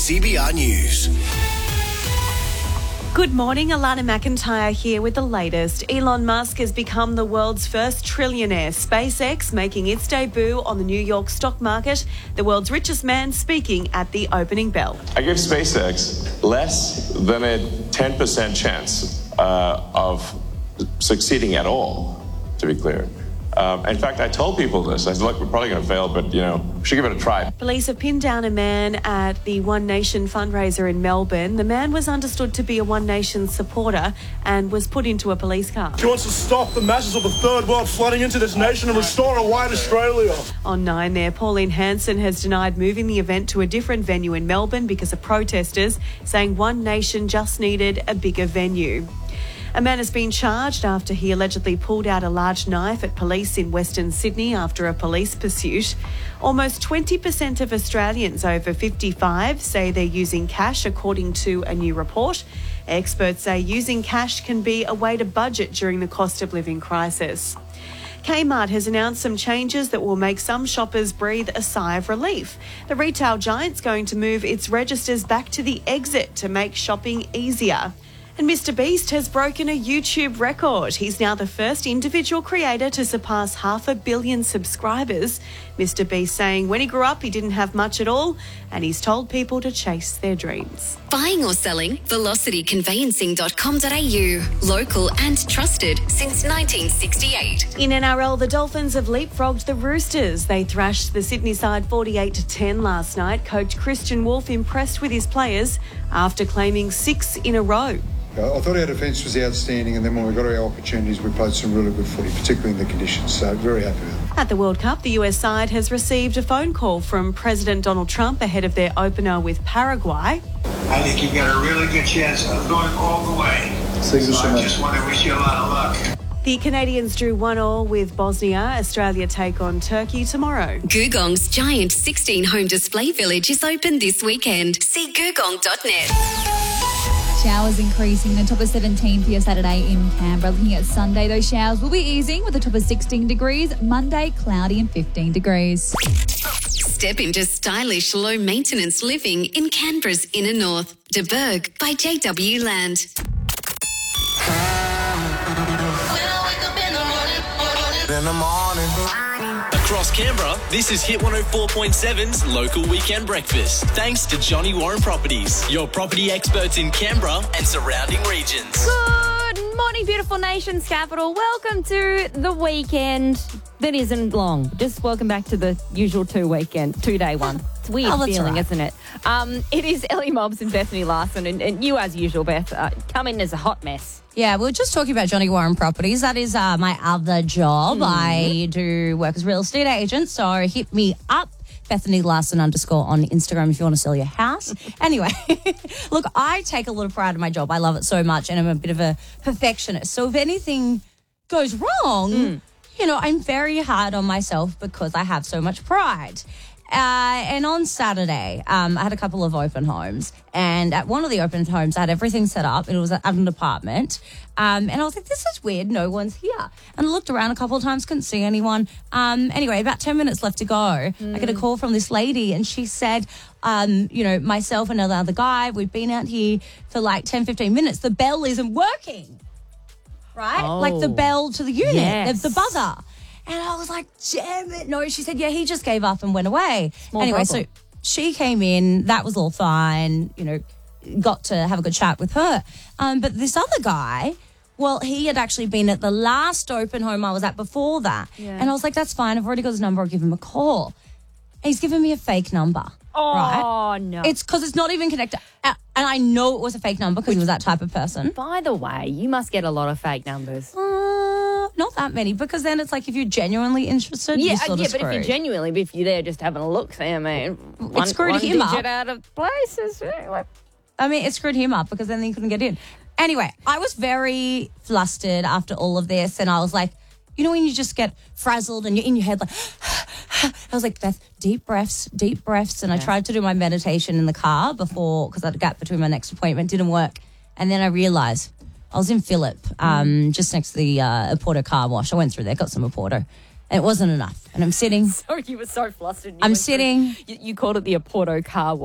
CBR News. Good morning, Alana McIntyre here with the latest. Elon Musk has become the world's first trillionaire. SpaceX making its debut on the New York stock market. The world's richest man speaking at the opening bell. I give SpaceX less than a 10% chance of succeeding at all, to be clear. In fact, I told people this. I said, look, we're probably going to fail, but, we should give it a try. Police have pinned down a man at the One Nation fundraiser in Melbourne. The man was understood to be a One Nation supporter and was put into a police car. He wants to stop the masses of the third world flooding into this nation and restore a white Australia. On 9 there, Pauline Hanson has denied moving the event to a different venue in Melbourne because of protesters, saying One Nation just needed a bigger venue. A man has been charged after he allegedly pulled out a large knife at police in Western Sydney after a police pursuit. Almost 20% of Australians over 55 say they're using cash, according to a new report. Experts say using cash can be a way to budget during the cost of living crisis. Kmart has announced some changes that will make some shoppers breathe a sigh of relief. The retail giant's going to move its registers back to the exit to make shopping easier. And Mr. Beast has broken a YouTube record. He's now the first individual creator to surpass 500 million subscribers. Mr. Beast saying when he grew up, he didn't have much at all, and he's told people to chase their dreams. Buying or selling? velocityconveyancing.com.au. Local and trusted since 1968. In NRL, the Dolphins have leapfrogged the Roosters. They thrashed the Sydney side 48-10 last night. Coach Christian Wolf impressed with his players after claiming 6 in a row. I thought our defence was outstanding, and then when we got our opportunities, we played some really good footy, particularly in the conditions, so very happy with it. At the World Cup, the US side has received a phone call from President Donald Trump ahead of their opener with Paraguay. I think you've got a really good chance of going all the way. So I just want to wish you a lot of luck. The Canadians drew 1-1 with Bosnia. Australia take on Turkey tomorrow. Googong's giant 16-home display village is open this weekend. See googong.net. Showers increasing, the top of 17 for your Saturday in Canberra. Looking at Sunday, those showers will be easing with a top of 16 degrees. Monday, cloudy and 15 degrees. Step into stylish, low-maintenance living in Canberra's inner north. De Burgh by JW Land. In the morning. Across Canberra, this is Hit 104.7's Local Weekend Breakfast. Thanks to Johnny Warren Properties, your property experts in Canberra and surrounding regions. Good morning, beautiful nation's capital. Welcome to the weekend that isn't long. Just welcome back to the usual two-day one. It's a weird feeling, right, isn't it? It is Ellie Mobbs and Bethany Larson, and you, as usual, Beth, come in as a hot mess. Yeah, we were just talking about Johnny Warren Properties. That is my other job. I do work as a real estate agent, so hit me up, Bethany Larson _ on Instagram if you want to sell your house. Anyway, look, I take a lot of pride in my job. I love it so much, and I'm a bit of a perfectionist. So if anything goes wrong, I'm very hard on myself because I have so much pride. And on Saturday, I had a couple of open homes, and at one of the open homes, I had everything set up, and it was at an apartment. And I was like, this is weird. No one's here. And I looked around a couple of times, couldn't see anyone. Anyway, about 10 minutes left to go. I get a call from this lady, and she said, myself and another guy, we've been out here for like 10, 15 minutes. The bell isn't working, right? Oh. Like the bell to the unit, Yes. the buzzer. And I was like, damn it. No, she said, yeah, he just gave up and went away. Anyway, so she came in. That was all fine, got to have a good chat with her. But this other guy, well, he had actually been at the last open home I was at before that. Yeah. And I was like, that's fine. I've already got his number. I'll give him a call. And he's given me a fake number. Oh, right? no. It's because it's not even connected. And I know it was a fake number because he was that type of person. By the way, you must get a lot of fake numbers. Not that many, because then it's like if you're genuinely interested, you're sort of but if you're there just having a look, I mean, it screwed him up. Out of places. It screwed him up because then he couldn't get in. Anyway, I was very flustered after all of this, and I was like, when you just get frazzled and you're in your head like, I was like, Beth, deep breaths. And I tried to do my meditation in the car before, because I had a gap between my next appointment, didn't work. And then I realised I was in Phillip, just next to the Aporto car wash. I went through there, got some Aporto, and it wasn't enough. And I'm sitting. Sorry, you were so flustered. I'm sitting. You called it the Aporto car wash.